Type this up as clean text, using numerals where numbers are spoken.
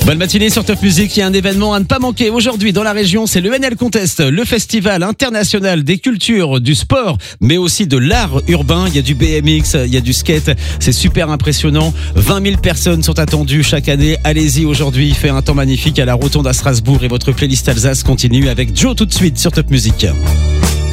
Bonne matinée sur Top Music. Il y a un événement à ne pas manquer aujourd'hui dans la région, c'est le NL Contest, le festival international des cultures, du sport, mais aussi de l'art urbain. Il y a du BMX, il y a du skate, c'est super impressionnant. 20 000 personnes sont attendues chaque année. Allez-y aujourd'hui, il fait un temps magnifique à la Rotonde à Strasbourg et votre playlist Alsace continue avec Joe tout de suite sur Top Music.